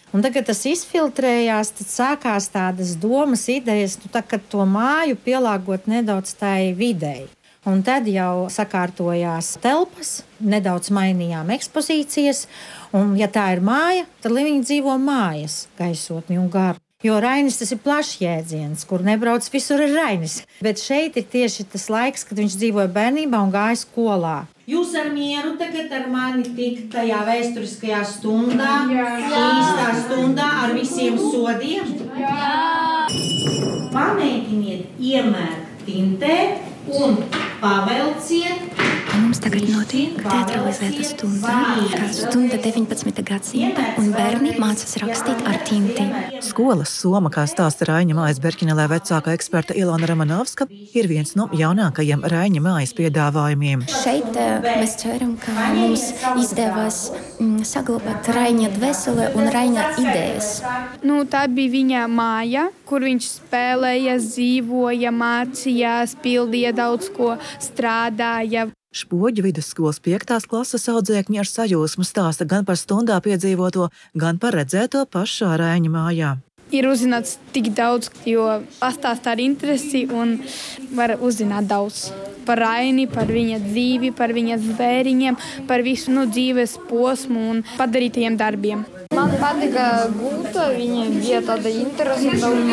Un tagad tas izfiltrējās, tad sākās tādas domas, idejas, kad to māju pielāgot nedaudz tai videi. Un tad jau sakārtojās telpas, nedaudz mainījām ekspozīcijas, un ja tā ir māja, tad lai viņi dzīvo mājas gaisotni un garu. Jo Rainis tas ir plašs jēdziens, kur nebrauc visur ir Rainis. Bet šeit ir tieši tas laiks, kad viņš dzīvoja bērnībā un gāja skolā. Jūs ar mieru tagad ar mani tikt tajā vēsturiskajā stundā, īstā stundā ar visiem sodiem? Jā! Pamēģiniet iemērkt tintē un pavelciet. Mums tagad notiek teatralizēta stunda, kā stunda 19. gadsimta, un bērni mācās rakstīt ar tinti. Skolas soma, kā stāsta Raiņa mājas Berkinelē vecākā eksperta Ilona Romanovska, ir viens no jaunākajiem Raiņa mājas piedāvājumiem. Šeit mēs ceram, ka mums izdevās saglabāt Raiņa dvēseli un Raiņa idejas. Tā bija viņa māja, kur viņš spēlēja, dzīvoja, mācījās, pildīja daudz ko, strādāja. Špoģu vidusskolas 5. klases audzēkņi ar sajūsmu stāsta gan par stundā piedzīvoto, gan par redzēto pašā Raiņa mājā. Ir uzzināts tik daudz, jo pastāst ar interesi un var uzzināt daudz par Raini, par viņa dzīvi, par viņa zvēriņiem, par visu dzīves posmu un padarītajiem darbiem. Man patika gulta, viņa bija tāda interesanta un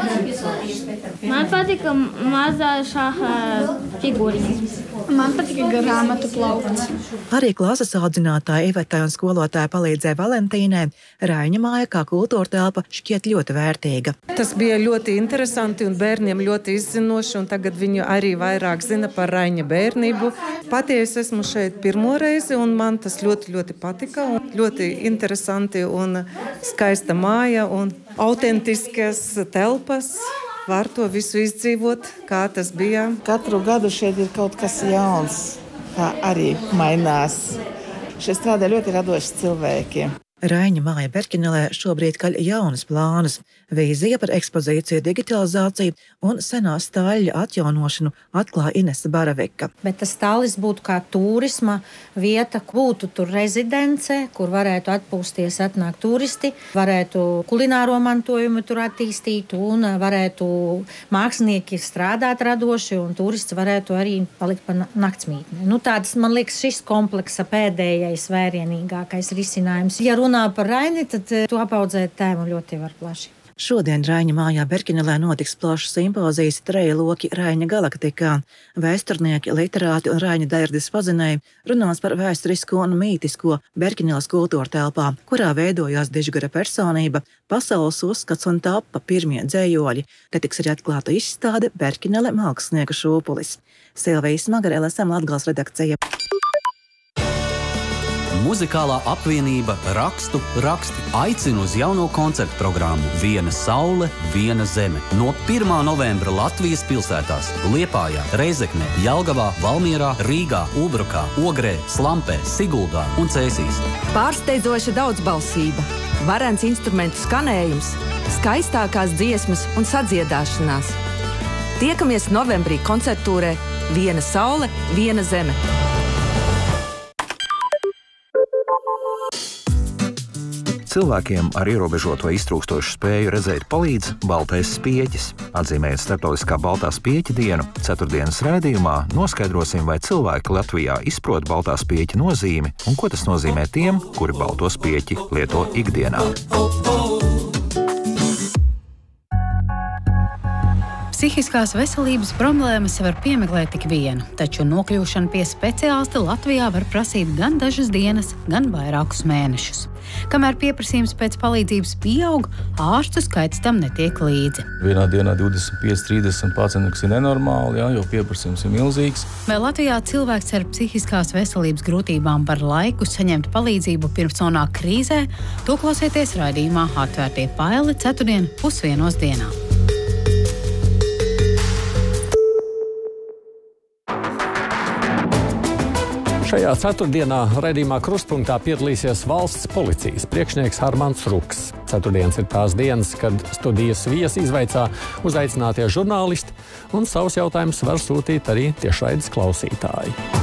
maziņa. Man patika mazā šaha figūriņas. Man patika grāmatu plaukts. Arī klases audzinātāja Ivetai un skolotāja palīdzēja Valentīnai. Raiņa māja kā kultūra telpa šķiet ļoti vērtīga. Tas bija ļoti interesanti un bērniem ļoti izzinoši, un tagad viņu arī vairāk zina par Raiņa bērnību. Patiesi esmu šeit pirmo reizi, un man tas ļoti, ļoti patika. Un ļoti interesanti un skaista māja un autentiskas telpas. Var to visu izdzīvot, kā tas bija. Katru gadu šeit ir kaut kas jauns, kā arī mainās. Šeit strādā ļoti radoši cilvēki. Raiņa māja Berkinelē šobrīd kaļ jaunus plānus. Vīzija par ekspozīciju digitalizāciju un senā stāļa atjaunošanu atklāja Inese Baravika. Bet tas stālis būtu kā turisma vieta, būtu tur rezidence, kur varētu atpūsties, atnākt turisti, varētu kulināro mantojumu tur attīstīt un varētu mākslinieki strādāt radoši un turists varētu arī palikt pa naktsmītni. Tāds, man liekas, šis kompleksa pēdējais vērienīgākais risinājums. Ja runā par Raini, tad to apaudzēt tēmu ļoti var plaši. Šodien Raiņa mājā Berkinelē notiks plašs simpozijas Treja loki Raiņa galaktikā. Vēsturnieki, literāti un Raiņa Dairdes pazinēji runās par vēsturisko un mītisko Berkineles kultūra telpā, kurā veidojās dižgara personība, pasaules uzskats un tappa pirmie dzējoļi. Te tiks arī atklāta izstāde Berkinele mākslinieka šūpulis. Silvija Smagara, LSM Latgales redakcija. Muzikālā apvienība Rakstu raksti aicina uz jauno koncertu programmu Viena saule, viena zeme. No 1. novembra Latvijas pilsētās Liepājā, Reizeknē, Jelgavā, Valmierā, Rīgā, Ulbrukā, Ogrē, Slampē, Siguldā un Cēsīs. Pārsteidzoša daudzbalsība, varens instrumentu skanējums, skaistākās dziesmas un sadziedāšanās. Tiekamies novembrī koncertūrē Viena saule, viena zeme. Cilvēkiem ar ierobežoto iztrūkstošu spēju redzēt palīdz baltais spieķis. Atzīmējot Starptautiskā baltā spieķa dienu, ceturtdienas raidījumā noskaidrosim, vai cilvēki Latvijā izprot baltā spieķa nozīmi un ko tas nozīmē tiem, kuri balto spieķi lieto ikdienā. Psihiskās veselības problēmas var piemeklēt tik vienu, taču nokļūšana pie speciālista Latvijā var prasīt gan dažas dienas, gan vairākus mēnešus. Kamēr pieprasījums pēc palīdzības pieaug, ārstu skaits tam netiek līdzi. Vienā dienā 25-30 pacientu, kas ir nenormāli, jo pieprasījums ir milzīgs. Vai Latvijā cilvēks ar psihiskās veselības grūtībām var laiku saņemt palīdzību pirms nonāk krīzē? To klausieties raidījumā Atvērtie paili ceturtdien 12:00 dienā. Šajā ceturtdienā raidījumā Krustpunktā piedalīsies valsts policijas priekšnieks Armands Ruks. Ceturtdienas ir tās dienas, kad studijas viesi izvaicā uzaicinātie žurnālisti, un savus jautājumus var sūtīt arī tiešraides klausītāji.